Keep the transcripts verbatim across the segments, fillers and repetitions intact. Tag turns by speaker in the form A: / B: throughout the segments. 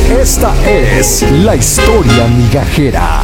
A: Esta es la historia migajera.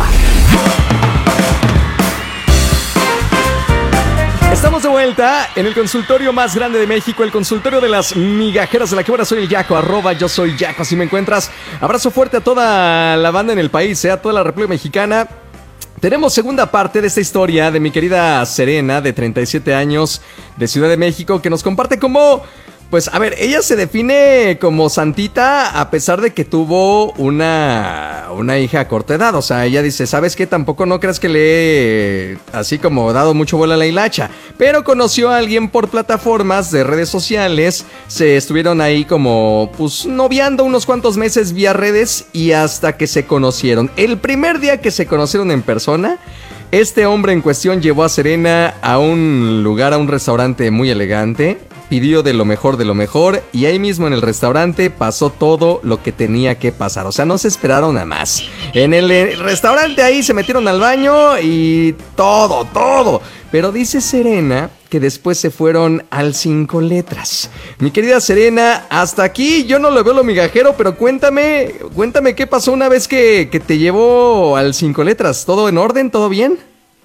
A: Estamos de vuelta en el consultorio más grande de México, el consultorio de las migajeras de la que ahora soy el Yaco, arroba yo soy Yaco, así me encuentras. Abrazo fuerte a toda la banda en el país, eh, a toda la República Mexicana. Tenemos segunda parte de esta historia de mi querida Serena, de treinta y siete años, de Ciudad de México, que nos comparte cómo... Pues, a ver, ella se define como santita a pesar de que tuvo una, una hija a corta edad. O sea, ella dice, ¿sabes qué? Tampoco no creas que le he así como dado mucho vuelo a la hilacha. Pero conoció a alguien por plataformas de redes sociales. Se estuvieron ahí como, pues, noviando unos cuantos meses vía redes y hasta que se conocieron. El primer día que se conocieron en persona... Este hombre en cuestión llevó a Serena a un lugar, a un restaurante muy elegante, pidió de lo mejor de lo mejor y ahí mismo en el restaurante pasó todo lo que tenía que pasar. O sea, no se esperaron a más. En el restaurante ahí se metieron al baño y todo, todo. Pero dice Serena que después se fueron al cinco letras. Mi querida Serena, hasta aquí yo no lo veo lo migajero, pero cuéntame, cuéntame qué pasó una vez que, que te llevó al cinco letras. ¿Todo en orden? ¿Todo bien?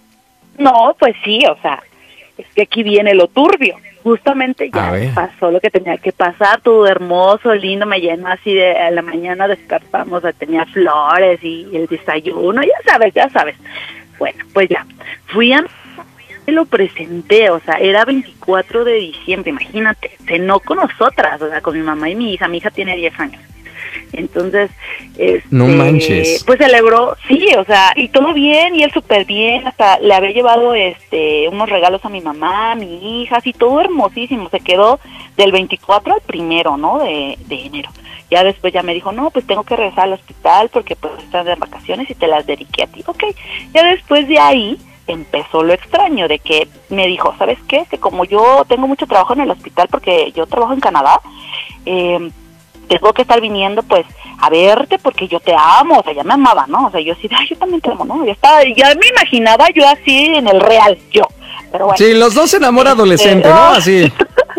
B: No, pues sí, o sea, es que aquí viene lo turbio. Justamente ya pasó lo que tenía que pasar, todo hermoso, lindo, me llenó así de a la mañana despertamos, tenía flores y el desayuno, ya sabes, ya sabes. Bueno, pues ya, fui a... lo presenté, o sea, era veinticuatro de diciembre, imagínate, cenó con nosotras, o sea, con mi mamá y mi hija, mi hija tiene diez años. Entonces, este,
A: no manches.
B: Pues celebró, sí, o sea, y todo bien, y él súper bien, hasta le había llevado este unos regalos a mi mamá, a mi hija, así todo hermosísimo, se quedó del veinticuatro al primero, ¿no? De, de enero. Ya después ya me dijo, no, pues tengo que regresar al hospital porque pues están de vacaciones y te las dediqué a ti. Ok, ya después de ahí empezó lo extraño de que me dijo, ¿sabes qué? Que como yo tengo mucho trabajo en el hospital porque yo trabajo en Canadá, eh, tengo que estar viniendo pues a verte porque yo te amo, o sea, ya me amaba, ¿no? O sea, yo así, ay, yo también te amo, ¿no? Ya estaba, ya me imaginaba yo así en el real, yo, pero bueno.
A: Sí, los dos se enamoran este, adolescente, ¿no? Así.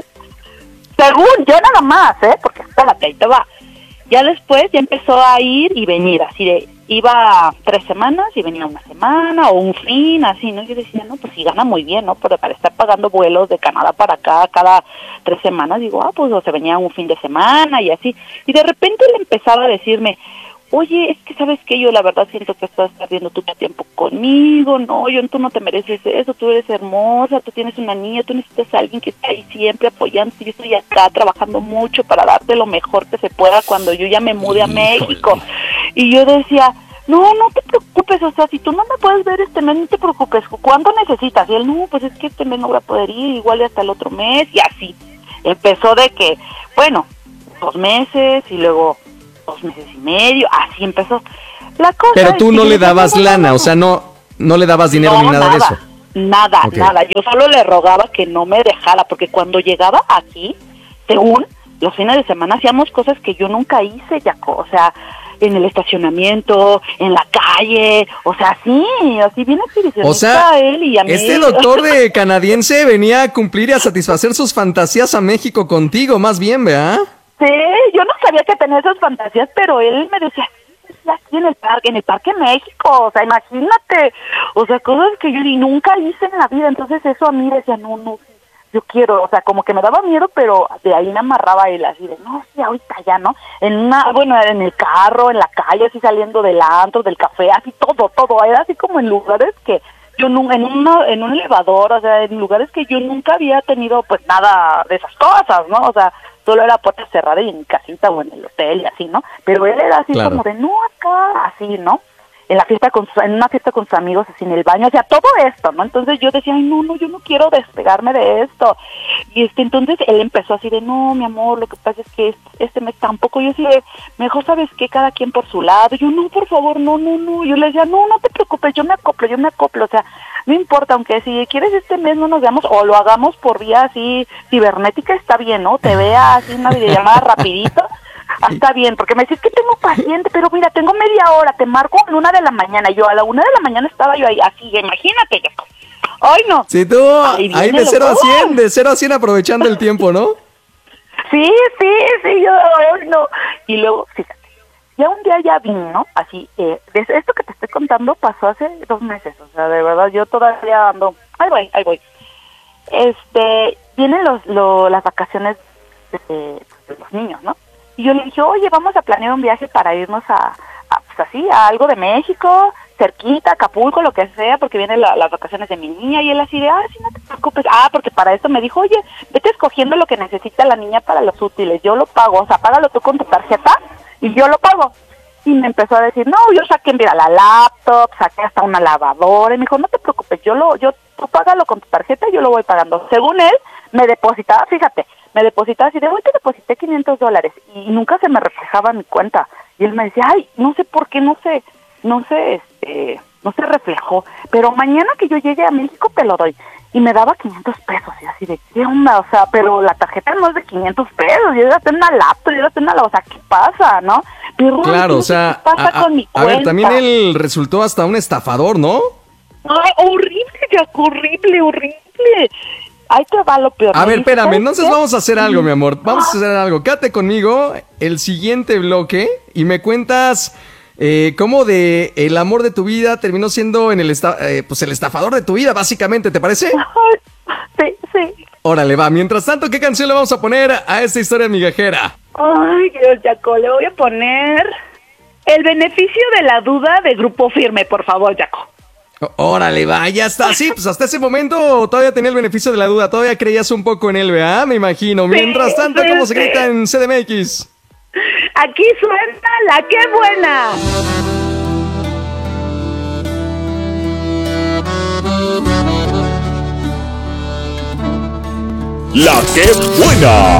B: Según yo nada más, ¿eh? Porque espérate, ahí te va. Ya después ya empezó a ir y venir, así de, iba tres semanas y venía una semana o un fin, así, ¿no? Yo decía, no, pues sí gana muy bien, ¿no? Pero para estar pagando vuelos de Canadá para acá cada tres semanas, digo, ah, pues o se venía un fin de semana y así. Y de repente él empezaba a decirme, oye, es que sabes que yo la verdad siento que estás perdiendo tu tiempo conmigo, no, yo tú no te mereces eso, tú eres hermosa, tú tienes una niña, tú necesitas a alguien que esté ahí siempre apoyándote, yo estoy acá trabajando mucho para darte lo mejor que se pueda cuando yo ya me mude a México. Y yo decía, no, no te preocupes, o sea, si tú no me puedes ver este mes, no te preocupes, ¿cuándo necesitas? Y él, no, pues es que este mes no voy a poder ir, igual y hasta el otro mes, y así. Empezó de que, bueno, dos meses y luego dos meses y medio, así empezó. La cosa
A: Pero tú
B: es
A: no
B: que
A: le
B: yo
A: dabas
B: no,
A: lana,
B: no,
A: o sea, no no le dabas dinero
B: no,
A: ni nada,
B: nada
A: de eso.
B: Nada,
A: okay.
B: nada. Yo solo le rogaba que no me dejara, porque cuando llegaba aquí, según los fines de semana hacíamos cosas que yo nunca hice, Yaco, o sea, en el estacionamiento, en la calle, o sea, sí, así bien exhibicionista
A: o sea,
B: él y a mí.
A: Este doctor de canadiense venía a cumplir y a satisfacer sus fantasías a México contigo, más bien, ¿verdad?
B: Sí, yo no sabía que tenía esas fantasías, pero él me decía, aquí en el parque, en el Parque México, o sea, imagínate, o sea, cosas que yo ni nunca hice en la vida, entonces eso a mí decía, no, no, yo quiero, o sea, como que me daba miedo, pero de ahí me amarraba él, así de, no, sí, ahorita ya, ¿no? En una, bueno, en el carro, en la calle, así saliendo del antro, del café, así todo, todo, era así como en lugares que yo nunca, en una, en un elevador, o sea, en lugares que yo nunca había tenido, pues, nada de esas cosas, ¿no? O sea, solo era puerta cerrada y en mi casita o en el hotel y así, ¿no? Pero él era así claro. como de, no, acá, así, ¿no? En la fiesta con en una fiesta con sus amigos, así en el baño, o sea, todo esto, ¿no? Entonces yo decía, ay, no, no, yo no quiero despegarme de esto. Y este, entonces él empezó así de, no, mi amor, lo que pasa es que este, este mes tampoco, yo así de, mejor sabes que cada quien por su lado. Yo, no, por favor, no, no, no. Yo le decía, no, no te preocupes, yo me acoplo, yo me acoplo, o sea, no importa, aunque si quieres este mes no nos veamos, o lo hagamos por vía así cibernética, está bien, ¿no? Te vea así una videollamada rapidito. Ah, está bien, porque me decís que tengo paciente, pero mira, tengo media hora, te marco a la una de la mañana. Yo a la una de la mañana estaba yo ahí, así, imagínate. Ay, no.
A: Sí, tú, ahí, ahí de cero a cien, de cero a cien aprovechando el tiempo, ¿no?
B: Sí, sí, sí, yo, ay, no. Y luego, fíjate, ya un ya vino, así, eh, desde esto que te estoy contando pasó hace dos meses, o sea, de verdad, yo todavía ando, ahí voy, ahí voy. Este, vienen los, lo, las vacaciones de, de los niños, ¿no? Y yo le dije, oye, vamos a planear un viaje para irnos a, a pues así, a algo de México, cerquita, Acapulco, lo que sea, porque vienen la, las vacaciones de mi niña, y él así de, ah, sí, no te preocupes, ah, porque para eso me dijo, oye, vete escogiendo lo que necesita la niña para los útiles, yo lo pago, o sea, págalo tú con tu tarjeta, y yo lo pago. Y me empezó a decir, no, yo saqué, mira, la laptop, saqué hasta una lavadora, y me dijo, no te preocupes, yo lo, yo, tú págalo con tu tarjeta y yo lo voy pagando. Según él, me depositaba, fíjate, me depositaba así de, hoy te deposité quinientos dólares, y nunca se me reflejaba en mi cuenta. Y él me decía, ay, no sé por qué, no sé, no sé, este, no se reflejó, pero mañana que yo llegue a México te lo doy. Y me daba quinientos pesos, y así de, ¿qué onda? O sea, pero la tarjeta no es de quinientos pesos, yo gasté una laptop, yo gasté una, o sea, ¿qué pasa, no? Pero,
A: claro, o sea,
B: ¿qué pasa
A: a,
B: con mi
A: a ver,
B: cuenta?
A: también él resultó hasta un estafador, ¿no?
B: Ay, horrible, Jaco, horrible, horrible. Ahí te va lo peor.
A: A ver,
B: dice,
A: espérame,
B: ¿sabes
A: entonces
B: qué?
A: vamos a hacer algo, mi amor. Vamos a hacer algo. Quédate conmigo el siguiente bloque y me cuentas eh, cómo de el amor de tu vida terminó siendo en el esta- eh, pues el estafador de tu vida, básicamente, ¿te parece?
B: Ay, sí, sí.
A: Órale, va. Mientras tanto, ¿qué canción le vamos a poner a esta historia migajera?
B: Ay, Dios, Jaco, le voy a poner el beneficio de la duda de Grupo Firme, por favor, Jaco.
A: Órale, va, ya está. Sí, pues hasta ese momento todavía tenía el beneficio de la duda. Todavía creías un poco en él, ¿verdad? Me imagino. Mientras tanto,
B: sí,
A: ¿cómo se
B: sí.
A: grita en C D M X?
B: Aquí suena la qué buena.
C: La que buena.